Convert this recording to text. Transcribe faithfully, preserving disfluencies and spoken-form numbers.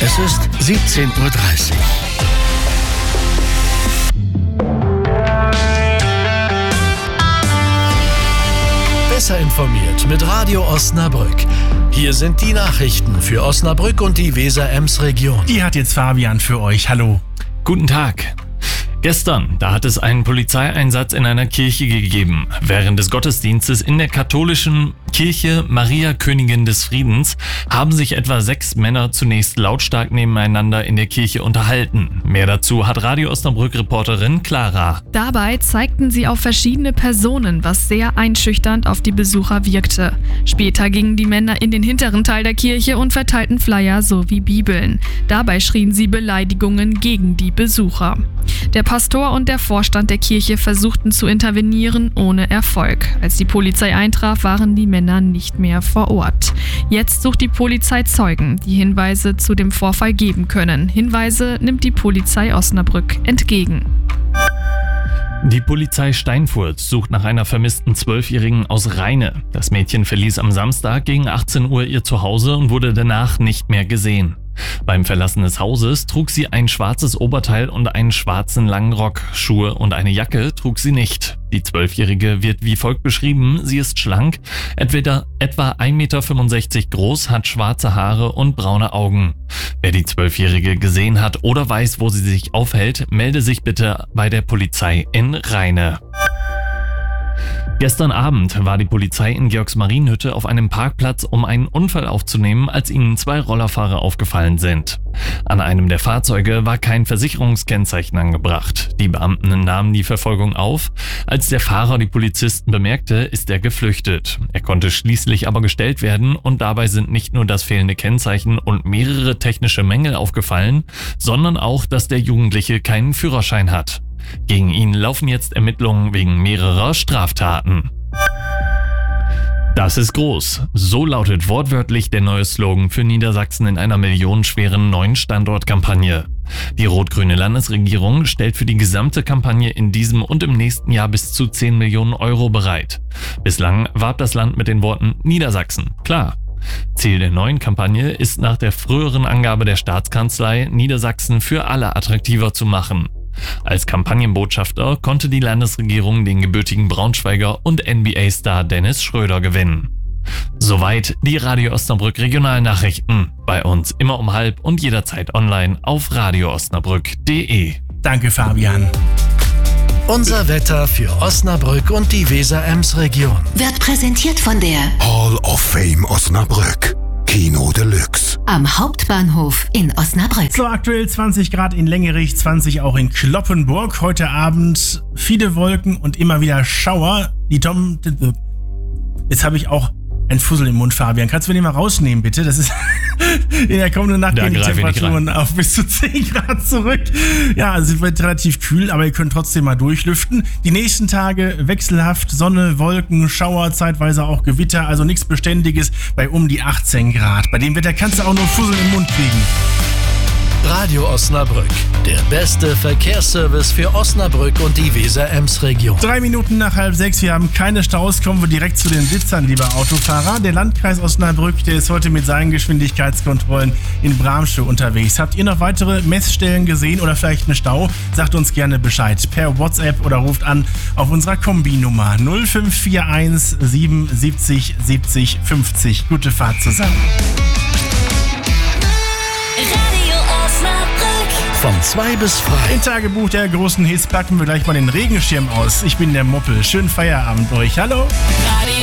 Es ist siebzehn Uhr dreißig. Besser informiert mit Radio Osnabrück. Hier sind die Nachrichten für Osnabrück und die Weser-Ems-Region. Die hat jetzt Fabian für euch. Hallo. Guten Tag. Gestern, da hat es einen Polizeieinsatz in einer Kirche gegeben. Während des Gottesdienstes in der katholischen Kirche Maria Königin des Friedens haben sich etwa sechs Männer zunächst lautstark nebeneinander in der Kirche unterhalten. Mehr dazu hat Radio Osnabrück-Reporterin Clara. Dabei zeigten sie auf verschiedene Personen, was sehr einschüchternd auf die Besucher wirkte. Später gingen die Männer in den hinteren Teil der Kirche und verteilten Flyer sowie Bibeln. Dabei schrien sie Beleidigungen gegen die Besucher. Der Pastor und der Vorstand der Kirche versuchten zu intervenieren, ohne Erfolg. Als die Polizei eintraf, waren die Männer nicht mehr vor Ort. Jetzt sucht die Polizei Zeugen, die Hinweise zu dem Vorfall geben können. Hinweise nimmt die Polizei Osnabrück entgegen. Die Polizei Steinfurt sucht nach einer vermissten Zwölfjährigen aus Rheine. Das Mädchen verließ am Samstag gegen achtzehn Uhr ihr Zuhause und wurde danach nicht mehr gesehen. Beim Verlassen des Hauses trug sie ein schwarzes Oberteil und einen schwarzen langen Rock. Schuhe und eine Jacke trug sie nicht. Die Zwölfjährige wird wie folgt beschrieben: Sie ist schlank, etwa, etwa ein Meter fünfundsechzig groß, hat schwarze Haare und braune Augen. Wer die Zwölfjährige gesehen hat oder weiß, wo sie sich aufhält, melde sich bitte bei der Polizei in Rheine. Gestern Abend war die Polizei in Georgsmarienhütte auf einem Parkplatz, um einen Unfall aufzunehmen, als ihnen zwei Rollerfahrer aufgefallen sind. An einem der Fahrzeuge war kein Versicherungskennzeichen angebracht. Die Beamten nahmen die Verfolgung auf. Als der Fahrer die Polizisten bemerkte, ist er geflüchtet. Er konnte schließlich aber gestellt werden und dabei sind nicht nur das fehlende Kennzeichen und mehrere technische Mängel aufgefallen, sondern auch, dass der Jugendliche keinen Führerschein hat. Gegen ihn laufen jetzt Ermittlungen wegen mehrerer Straftaten. Das ist groß. So lautet wortwörtlich der neue Slogan für Niedersachsen in einer millionenschweren neuen Standortkampagne. Die rot-grüne Landesregierung stellt für die gesamte Kampagne in diesem und im nächsten Jahr bis zu zehn Millionen Euro bereit. Bislang warb das Land mit den Worten Niedersachsen. Klar. Ziel der neuen Kampagne ist nach der früheren Angabe der Staatskanzlei, Niedersachsen für alle attraktiver zu machen. Als Kampagnenbotschafter konnte die Landesregierung den gebürtigen Braunschweiger und N B A-Star Dennis Schröder gewinnen. Soweit die Radio Osnabrück Regionalnachrichten. Bei uns immer um halb und jederzeit online auf radio osnabrück punkt de. Danke, Fabian. Unser Wetter für Osnabrück und die Weser-Ems-Region Wird präsentiert von der Hall of Fame Osnabrück. Kino Deluxe. am Hauptbahnhof in Osnabrück. So, aktuell zwanzig Grad in Lengerich, zwanzig auch in Cloppenburg. Heute Abend viele Wolken und immer wieder Schauer. Die Tom... Jetzt habe ich auch ein Fussel im Mund, Fabian. Kannst du mir den mal rausnehmen, bitte? Das ist in der kommenden Nacht gehen die Temperaturen auf bis zu zehn Grad zurück. Ja, es wird relativ kühl, aber ihr könnt trotzdem mal durchlüften. Die nächsten Tage wechselhaft, Sonne, Wolken, Schauer, zeitweise auch Gewitter, also nichts Beständiges bei um die achtzehn Grad. Bei dem Wetter kannst du auch nur Fussel im Mund kriegen. Radio Osnabrück, der beste Verkehrsservice für Osnabrück und die Weser-Ems-Region. Drei Minuten nach halb sechs, wir haben keine Staus, kommen wir direkt zu den Blitzern, lieber Autofahrer. Der Landkreis Osnabrück, der ist heute mit seinen Geschwindigkeitskontrollen in Bramsche unterwegs. Habt ihr noch weitere Messstellen gesehen oder vielleicht einen Stau? Sagt uns gerne Bescheid per WhatsApp oder ruft an auf unserer Kombinummer null fünf vier eins siebenundsiebzig siebzig fünfzig. Gute Fahrt zusammen. Von zwei bis frei. Im Tagebuch der großen Hits packen wir gleich mal den Regenschirm aus. Ich bin der Moppel. Schönen Feierabend euch. Hallo.